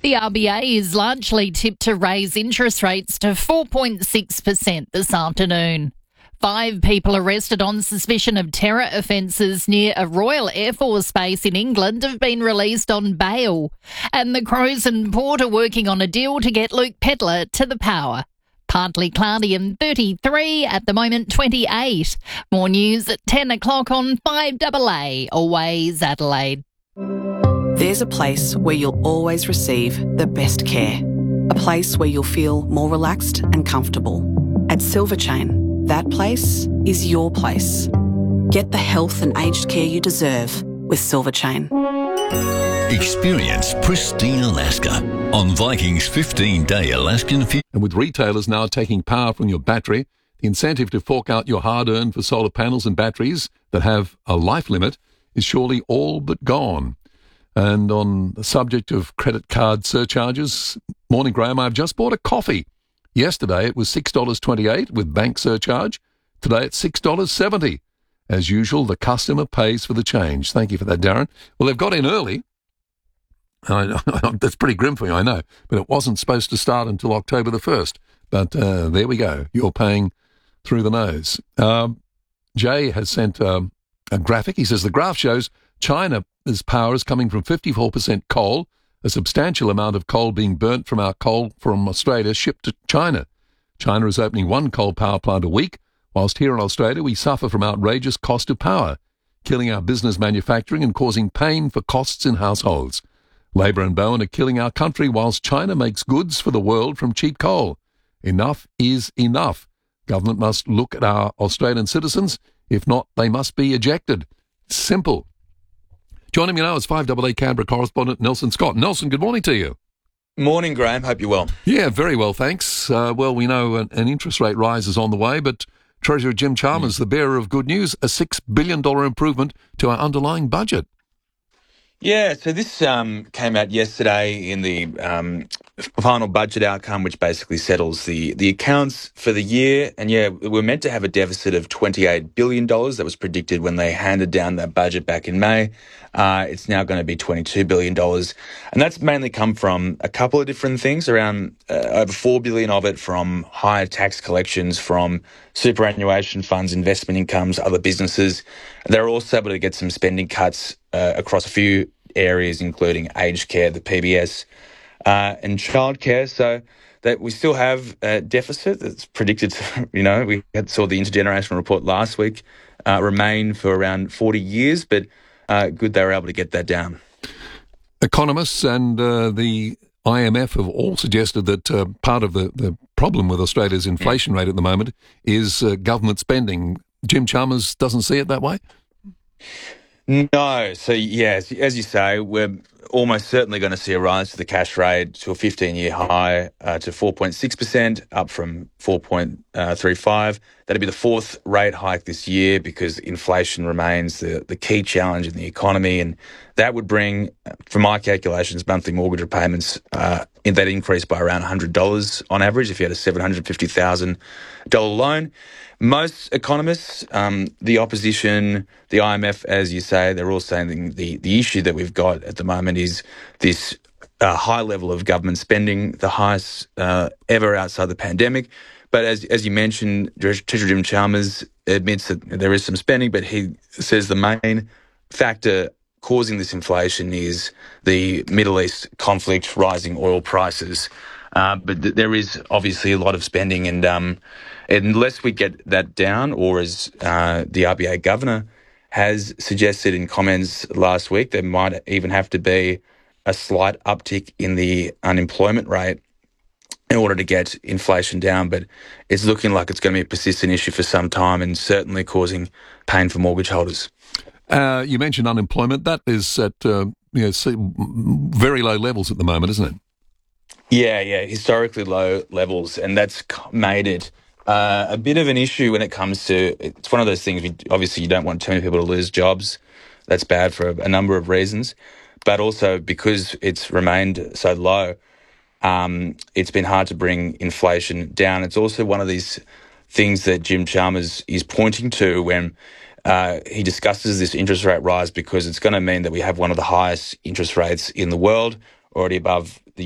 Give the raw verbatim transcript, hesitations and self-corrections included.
The R B A is largely tipped to raise interest rates to four point six percent this afternoon. Five people arrested on suspicion of terror offences near a Royal Air Force base in England have been released on bail. And the Crows and Port are working on a deal to get Luke Pedlar to the power. Partly cloudy and thirty-three, at the moment twenty-eight. More news at ten o'clock on five A A, always Adelaide. There's a place where you'll always receive the best care. A place where you'll feel more relaxed and comfortable. At Silver Chain, that place is your place. Get the health and aged care you deserve with Silver Chain. Experience pristine Alaska on Vikings fifteen-day Alaskan Future. And with retailers now taking power from your battery, the incentive to fork out your hard-earned for solar panels and batteries that have a life limit is surely all but gone. And on the subject of credit card surcharges, morning, Graham, I've just bought a coffee. Yesterday it was six dollars twenty-eight with bank surcharge. Today it's six dollars seventy. As usual, the customer pays for the change. Thank you for that, Darren. Well, they've got in early. I, that's pretty grim for you, I know, but it wasn't supposed to start until October the first. But uh, there we go. You're paying through the nose. Um, Jay has sent um, a graphic. He says the graph shows China's power is coming from fifty-four percent coal, a substantial amount of coal being burnt from our coal from Australia shipped to China. China is opening one coal power plant a week, whilst here in Australia we suffer from outrageous cost of power, killing our business manufacturing and causing pain for costs in households. Labor and Bowen are killing our country whilst China makes goods for the world from cheap coal. Enough is enough. Government must look at our Australian citizens. If not, they must be ejected. Simple. Joining me now is five A A Canberra correspondent Nelson Scott. Nelson, good morning to you. Morning, Graham. Hope you're well. Yeah, very well, thanks. Uh, well, we know an, an interest rate rise is on the way, but Treasurer Jim Chalmers, mm. the bearer of good news, a six billion dollars improvement to our underlying budget. Yeah, so this um, came out yesterday in the um, final budget outcome, which basically settles the, the accounts for the year. And yeah, we're meant to have a deficit of twenty-eight billion dollars. That was predicted when they handed down that budget back in May. Uh, it's now going to be twenty-two billion dollars. And that's mainly come from a couple of different things, around uh, over four billion dollars of it from higher tax collections from superannuation funds, investment incomes, other businesses. They're also able to get some spending cuts uh, across a few areas, including aged care, the P B S, uh, and childcare. So that we still have a deficit that's predicted to, you know, we had, saw the intergenerational report last week, uh, remain for around forty years, but uh, good they were able to get that down. Economists and uh, the I M F have all suggested that uh, part of the, the problem with Australia's inflation rate at the moment is uh, government spending. Jim Chalmers doesn't see it that way? No. So, yes, as you say, we're almost certainly going to see a rise to the cash rate to a fifteen-year high uh, to four point six percent, up from four point three five. That'll be the fourth rate hike this year because inflation remains the, the key challenge in the economy. And that would bring, from my calculations, monthly mortgage repayments uh, in that increase by around one hundred dollars on average if you had a seven hundred fifty thousand dollars loan. Most economists, um, the opposition, the I M F, as you say, they're all saying the, the issue that we've got at the moment is this uh, high level of government spending, the highest uh, ever outside the pandemic. But as as you mentioned, Treasurer Jim Chalmers admits that there is some spending, but he says the main factor causing this inflation is the Middle East conflict, rising oil prices. Uh, but th- there is obviously a lot of spending, and um, unless we get that down, or as uh, the R B A governor has suggested in comments last week, there might even have to be a slight uptick in the unemployment rate in order to get inflation down. But it's looking like it's going to be a persistent issue for some time and certainly causing pain for mortgage holders. Uh, you mentioned unemployment. That is at uh, you know, very low levels at the moment, isn't it? Yeah, yeah, historically low levels, and that's made it uh, a bit of an issue when it comes to, it's one of those things, we, obviously you don't want too many people to lose jobs. That's bad for a, a number of reasons, but also because it's remained so low, um, it's been hard to bring inflation down. It's also one of these things that Jim Chalmers is pointing to when uh, he discusses this interest rate rise, because it's going to mean that we have one of the highest interest rates in the world, already above